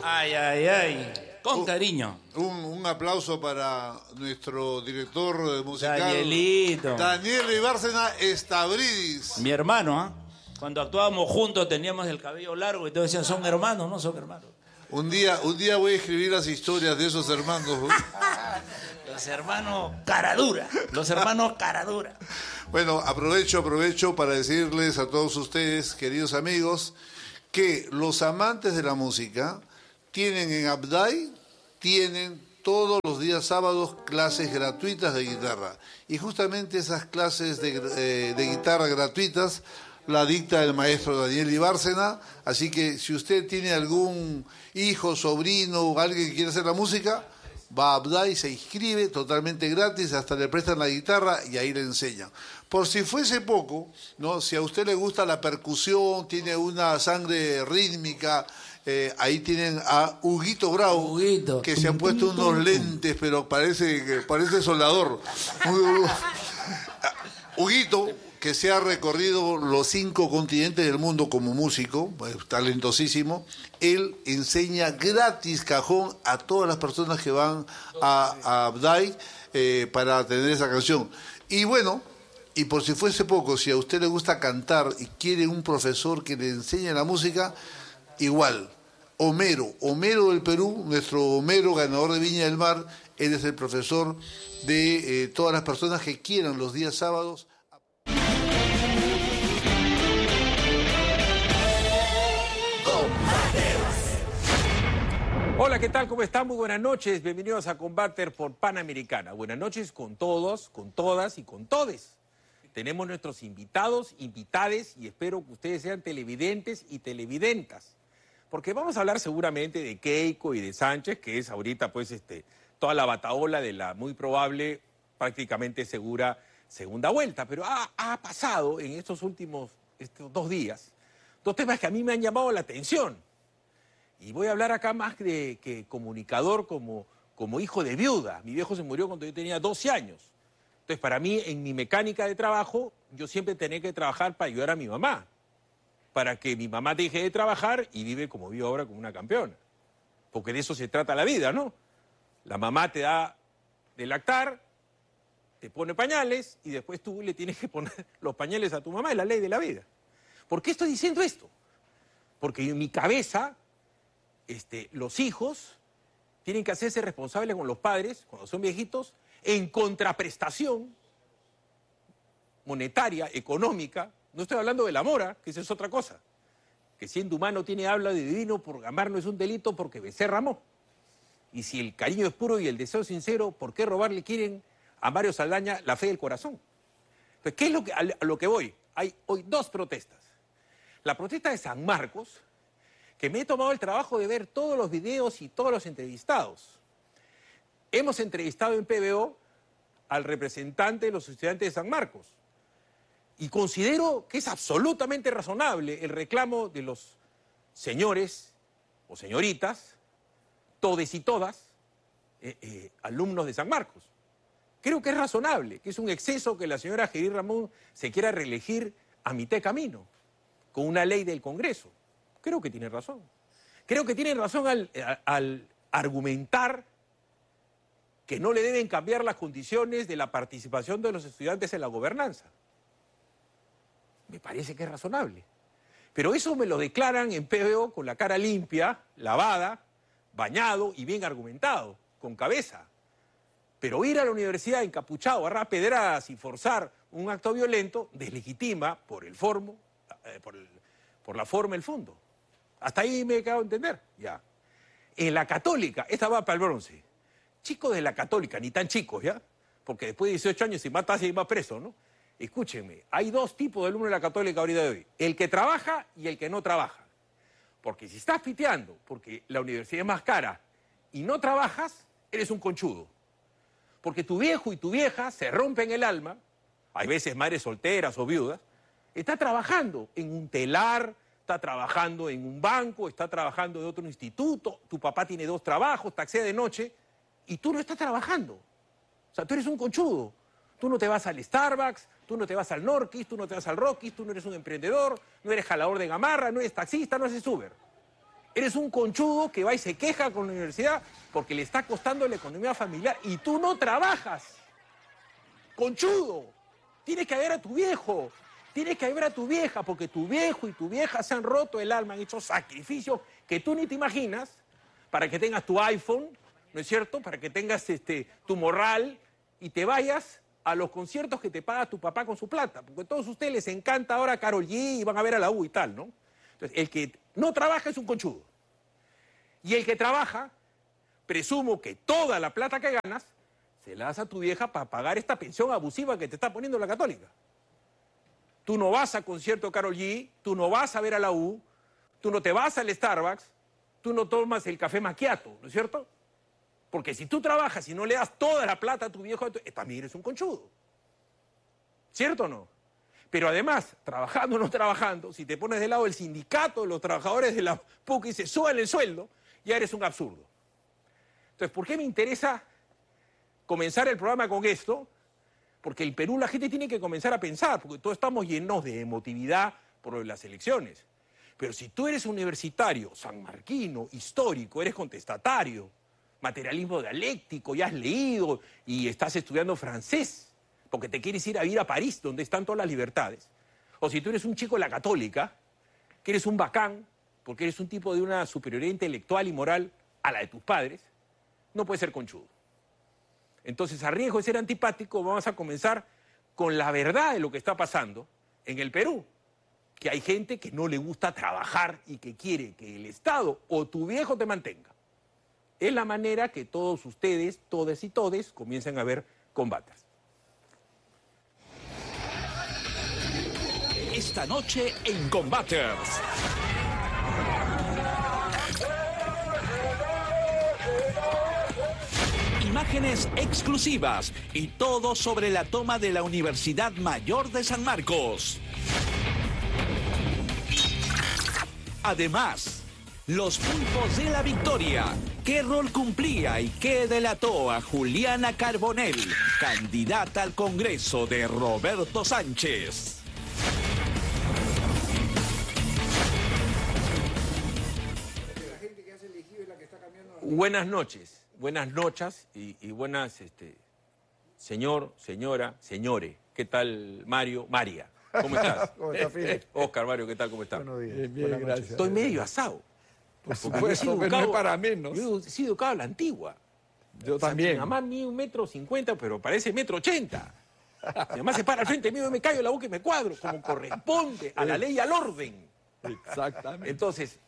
Ay, ay, ay. Con cariño. Un aplauso para nuestro director musical. Danielito. Daniel Ibárcena Stavridis. Mi hermano, ¿ah? Cuando actuábamos juntos teníamos el cabello largo y todos decían, son hermanos, no son hermanos. Un día voy a escribir las historias de esos hermanos. Los hermanos caradura. Los hermanos caradura. Bueno, aprovecho para decirles a todos ustedes, queridos amigos, que los amantes de la música tienen en Abday, tienen todos los días sábados clases gratuitas de guitarra. Y justamente esas clases de guitarra gratuitas la dicta el maestro Daniel Ibárcena. Así que si usted tiene algún hijo, sobrino o alguien que quiere hacer la música, va a Abday, se inscribe totalmente gratis, hasta le prestan la guitarra y ahí le enseñan. Por si fuese poco, ¿no? Si a usted le gusta la percusión, tiene una sangre rítmica, ahí tienen a Huguito Bravo, que se ha puesto unos lentes, pero parece soldador. Huguito, que se ha recorrido los 5 continentes del mundo como músico, talentosísimo. Él enseña gratis cajón a todas las personas que van a Abday para tener esa canción. Y bueno, y por si fuese poco, si a usted le gusta cantar y quiere un profesor que le enseñe la música, igual. Homero del Perú, nuestro Homero, ganador de Viña del Mar, él es el profesor de todas las personas que quieran los días sábados. Hola, ¿qué tal? ¿Cómo están? Muy buenas noches. Bienvenidos a Combater por Panamericana. Buenas noches con todos, con todas y con todes. Tenemos nuestros invitados, invitades, y espero que ustedes sean televidentes y televidentas. Porque vamos a hablar seguramente de Keiko y de Sánchez, que es ahorita pues toda la batahola de la muy probable, prácticamente segura segunda vuelta. Pero ha pasado en estos 2 días 2 temas que a mí me han llamado la atención. Y voy a hablar acá más que comunicador, como hijo de viuda. Mi viejo se murió cuando yo tenía 12 años. Entonces, para mí, en mi mecánica de trabajo, yo siempre tenía que trabajar para ayudar a mi mamá. Para que mi mamá deje de trabajar y vive como vive ahora como una campeona. Porque de eso se trata la vida, ¿no? La mamá te da de lactar, te pone pañales y después tú le tienes que poner los pañales a tu mamá. Es la ley de la vida. ¿Por qué estoy diciendo esto? Porque en mi cabeza, los hijos tienen que hacerse responsables con los padres, cuando son viejitos, en contraprestación monetaria, económica. No estoy hablando del amor, que esa es otra cosa. Que siendo humano tiene habla de divino, por amar no es un delito porque Becerra amó. Y si el cariño es puro y el deseo sincero, ¿por qué robarle quieren a Mario Saldaña la fe del corazón? Entonces, ¿qué es a lo que voy? Hay hoy 2 protestas. La protesta de San Marcos, que me he tomado el trabajo de ver todos los videos y todos los entrevistados. Hemos entrevistado en PBO al representante de los estudiantes de San Marcos. Y considero que es absolutamente razonable el reclamo de los señores o señoritas, todes y todas, alumnos de San Marcos. Creo que es razonable, que es un exceso que la señora Gerí Ramón se quiera reelegir a mitad de camino, con una ley del Congreso. Creo que tiene razón. Creo que tiene razón al argumentar que no le deben cambiar las condiciones de la participación de los estudiantes en la gobernanza. Me parece que es razonable. Pero eso me lo declaran en PBO con la cara limpia, lavada, bañado y bien argumentado, con cabeza. Pero ir a la universidad encapuchado, agarrar pedradas y forzar un acto violento deslegitima por la forma, el fondo. Hasta ahí me he quedado a entender. Ya. En la Católica, esta va para el bronce. Chicos de la Católica, ni tan chicos, ¿ya? Porque después de 18 años, si matas, y más preso, ¿no? Escúchenme, hay 2 tipos de alumnos de la Católica ahorita de hoy. El que trabaja y el que no trabaja. Porque si estás piteando, porque la universidad es más cara y no trabajas, eres un conchudo. Porque tu viejo y tu vieja se rompen el alma, hay veces madres solteras o viudas, está trabajando en un telar, está trabajando en un banco, está trabajando en otro instituto, tu papá tiene 2 trabajos, taxea de noche, y tú no estás trabajando. O sea, tú eres un conchudo. Tú no te vas al Starbucks, tú no te vas al Norquis, tú no te vas al Rockies, tú no eres un emprendedor, no eres jalador de gamarra, no eres taxista, no haces Uber. Eres un conchudo que va y se queja con la universidad porque le está costando la economía familiar y tú no trabajas. Conchudo. Tienes que ver a tu viejo. Tienes que ver a tu vieja porque tu viejo y tu vieja se han roto el alma, han hecho sacrificios que tú ni te imaginas para que tengas tu iPhone, ¿no es cierto? Para que tengas tu morral y te vayas a los conciertos que te paga tu papá con su plata. Porque a todos ustedes les encanta ahora Karol G y van a ver a la U y tal, ¿no? Entonces, el que no trabaja es un conchudo. Y el que trabaja, presumo que toda la plata que ganas se la das a tu vieja para pagar esta pensión abusiva que te está poniendo la Católica. Tú no vas a concierto de Karol G, tú no vas a ver a la U, tú no te vas al Starbucks, tú no tomas el café macchiato, ¿no es cierto? Porque si tú trabajas y no le das toda la plata a tu viejo, también eres un conchudo. ¿Cierto o no? Pero además, trabajando o no trabajando, si te pones del lado del sindicato de los trabajadores de la PUC y se suban el sueldo, ya eres un absurdo. Entonces, ¿por qué me interesa comenzar el programa con esto? Porque el Perú la gente tiene que comenzar a pensar, porque todos estamos llenos de emotividad por las elecciones. Pero si tú eres universitario, sanmarquino, histórico, eres contestatario, materialismo dialéctico, ya has leído y estás estudiando francés, porque te quieres ir a vivir a París, donde están todas las libertades. O si tú eres un chico de la Católica, que eres un bacán, porque eres un tipo de una superioridad intelectual y moral a la de tus padres, no puedes ser conchudo. Entonces, a riesgo de ser antipático, vamos a comenzar con la verdad de lo que está pasando en el Perú. Que hay gente que no le gusta trabajar y que quiere que el Estado o tu viejo te mantenga. Es la manera que todos ustedes, todes y todes, comiencen a ver combates. Esta noche en Combaters. Imágenes exclusivas y todo sobre la toma de la Universidad Mayor de San Marcos. Además, los pulpos de la victoria. ¿Qué rol cumplía y qué delató a Juliana Carbonell, candidata al Congreso de Roberto Sánchez? Buenas noches y buenas, señor, señora, señore. ¿Qué tal, Mario? María, ¿cómo estás? ¿Cómo estás, Filipe? Oscar, Mario, ¿qué tal? ¿Cómo estás? Buenos días. Bien, bien, Buenas gracias. noches. Estoy medio asado. Por Porque yo he sido supuesto, pero no es para menos. Yo he sido educado a la antigua. Yo O sea, también. Mi mamá mide 1,50 m, pero parece 1,80 m. Mi mamá se para al frente mío y me callo la boca y me cuadro, como corresponde a la ley y al orden. Exactamente. Entonces,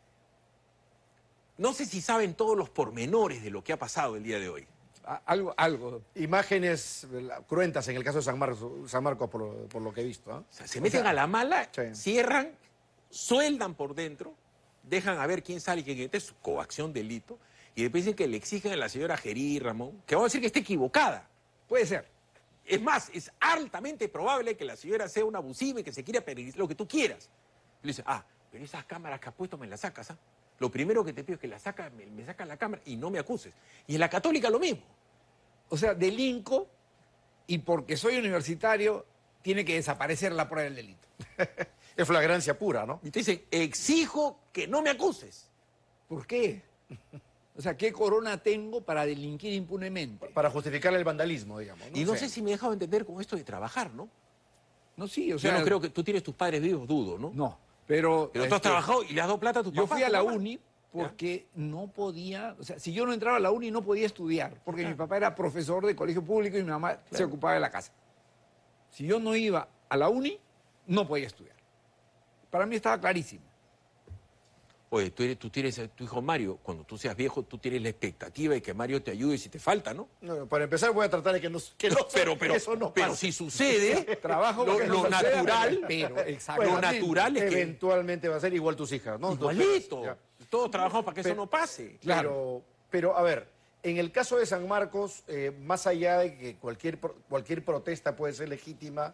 no sé si saben todos los pormenores de lo que ha pasado el día de hoy. Algo. Imágenes cruentas en el caso de San Marcos por lo que he visto. O sea, se meten a la mala, Sí. cierran, sueldan por dentro, dejan a ver quién sale y quién entra, es coacción, delito, y después dicen que le exigen a la señora Gerí Ramón, que vamos a decir que esté equivocada. Puede ser. Es más, es altamente probable que la señora sea una abusiva y que se quiera pedir lo que tú quieras. Y le dice, pero esas cámaras que has puesto me las sacas, ¿ah? Lo primero que te pido es que me sacas la cámara y no me acuses. Y en la Católica lo mismo. O sea, delinco y porque soy universitario tiene que desaparecer la prueba del delito. Es flagrancia pura, ¿no? Y te dicen, exijo que no me acuses. ¿Por qué? O sea, ¿qué corona tengo para delinquir impunemente? Para justificar el vandalismo, digamos. Y no sé si me he dejado entender con esto de trabajar, ¿no? No, sí, o Yo sea... no creo que tú tienes tus padres vivos, dudo, ¿no? No, pero... Pero tú has trabajado y le has dado plata a tus Yo papás. fui a tu la mamá. uni porque no podía... O sea, si yo no entraba a la uni no podía estudiar, porque mi papá era profesor de colegio público y mi mamá se ocupaba de la casa. Si yo no iba a la uni, no podía estudiar. Para mí estaba clarísimo. Oye, tú tienes a tu hijo Mario, cuando tú seas viejo, tú tienes la expectativa de que Mario te ayude si te falta, ¿no? No, para empezar voy a tratar de que eso no pero pase. si sucede, Trabajo lo porque no suceda, natural, pero lo exactamente. natural es que Eventualmente va a ser igual tus hijas, ¿no? igualito. Ya. Todos trabajamos para que eso no pase. Claro. Pero, a ver, en el caso de San Marcos, más allá de que cualquier protesta puede ser legítima,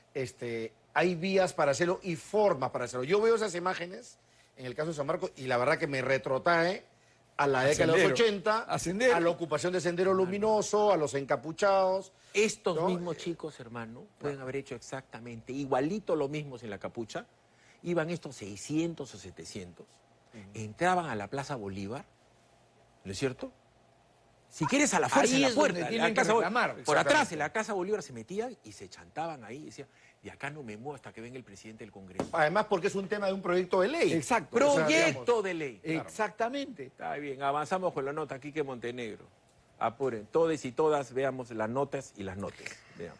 hay vías para hacerlo y formas para hacerlo. Yo veo esas imágenes en el caso de San Marcos y la verdad que me retrotrae a la década de los Sendero. 80, A Sendero. a la ocupación de Sendero Luminoso, a los encapuchados. Estos ¿no? mismos chicos, hermano, pueden haber hecho exactamente igualito lo mismo sin la capucha. Iban estos 600 o 700 entraban a la Plaza Bolívar, ¿no es cierto? Si quieres a la fuerza Ahí en la es donde puerta, tienen la que casa reclamar. por atrás, en la Casa Bolívar se metían y se chantaban ahí, y decían, de acá no me muevo hasta que venga el presidente del Congreso. Además, porque es un tema de un proyecto de ley. Exacto. Proyecto de ley. Exactamente. Está bien, avanzamos con la nota, Quique Montenegro. Apuren, todos y todas veamos las notas y las notas. Veamos.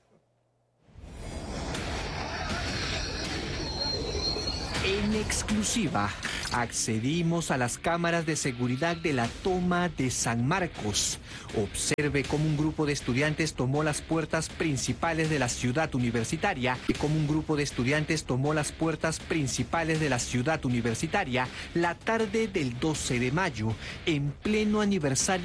En exclusiva, accedimos a las cámaras de seguridad de la toma de San Marcos. Observe cómo un grupo de estudiantes tomó las puertas principales de la ciudad universitaria y cómo un grupo de estudiantes tomó las puertas principales de la ciudad universitaria la tarde del 12 de mayo, en pleno aniversario